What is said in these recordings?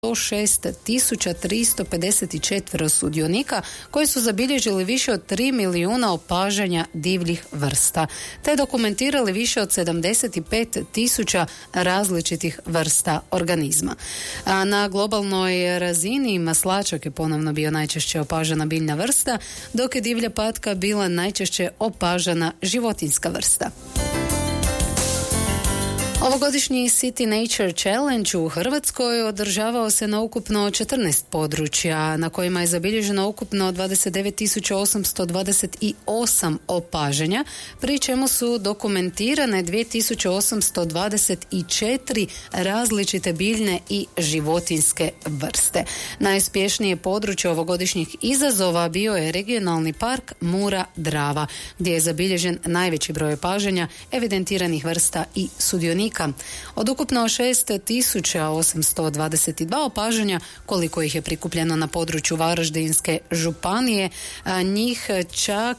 106.354 sudionika koji su zabilježili više od 3 milijuna opažanja divljih vrsta, te dokumentirali više od 75.000 različitih vrsta organizma. A na globalnoj razini maslačak je ponovno bio najčešće opažana biljna vrsta, dok je divlja patka bila najčešće opažana životinjska vrsta. Ovogodišnji City Nature Challenge u Hrvatskoj održavao se na ukupno 14 područja na kojima je zabilježeno ukupno 29.828 opažanja, pri čemu su dokumentirane 2.824 različite biljne i životinjske vrste. Najuspješnije područje ovogodišnjih izazova bio je regionalni park Mura-Drava, gdje je zabilježen najveći broj opažanja evidentiranih vrsta i sudionika. Od ukupno 6.822 opažanja, koliko ih je prikupljeno na području Varaždinske županije, njih čak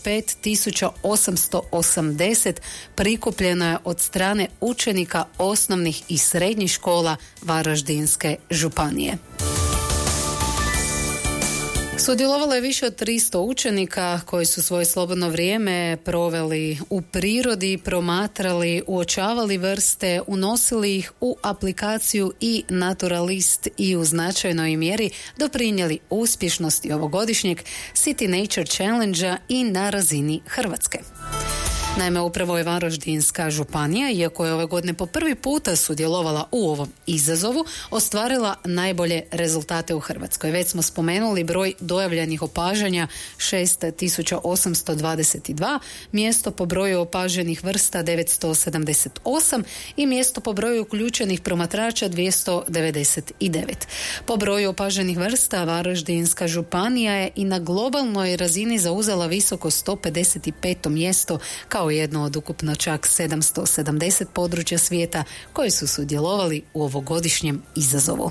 5.880 prikupljeno je od strane učenika osnovnih i srednjih škola Varaždinske županije. Sudjelovalo je više od 300 učenika koji su svoje slobodno vrijeme proveli u prirodi, promatrali, uočavali vrste, unosili ih u aplikaciju i Naturalist i u značajnoj mjeri doprinijeli uspješnosti ovogodišnjeg City Nature Challenge-a i na razini Hrvatske. Naime, upravo je Varaždinska županija, iako je ove godine po prvi puta sudjelovala u ovom izazovu, ostvarila najbolje rezultate u Hrvatskoj. Već smo spomenuli broj dojavljenih opažanja 6.822, mjesto po broju opaženih vrsta 978 i mjesto po broju uključenih promatrača 299. Po broju opaženih vrsta Varaždinska županija je i na globalnoj razini zauzela visoko 155. mjesto kao jedno od ukupno čak 770 područja svijeta koji su sudjelovali u ovogodišnjem izazovu.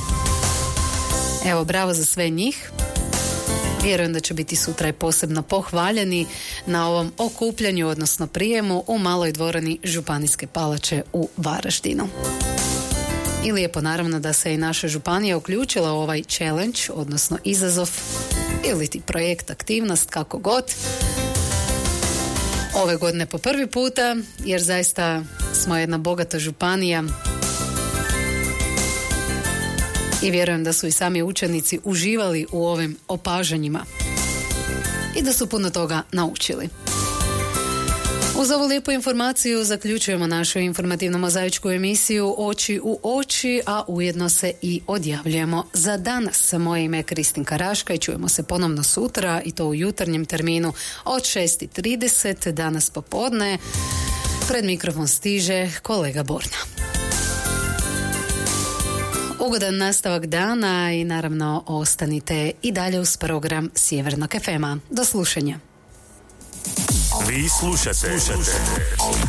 Evo, bravo za sve njih. Vjerujem da će biti sutra i posebno pohvaljeni na ovom okupljanju, odnosno prijemu u maloj dvorani Županijske palače u Varaždinu. I lijepo naravno da se i naša županija uključila u ovaj challenge, odnosno izazov ili ti projekt, aktivnost, kako god. Ove godine po prvi puta, jer zaista smo jedna bogata županija i vjerujem da su i sami učenici uživali u ovim opažanjima i da su puno toga naučili. Uz ovu lijepu informaciju zaključujemo našu informativno-mozaičku emisiju Oči u oči, a ujedno se i odjavljujemo za danas. Moje ime je Kristinka Raška i čujemo se ponovno sutra, i to u jutarnjem terminu od 6:30 danas popodne. Pred mikrofon stiže kolega Borna. Ugodan nastavak dana i naravno ostanite i dalje uz program Sjevernog FM-a. Do slušanja. Vi slušate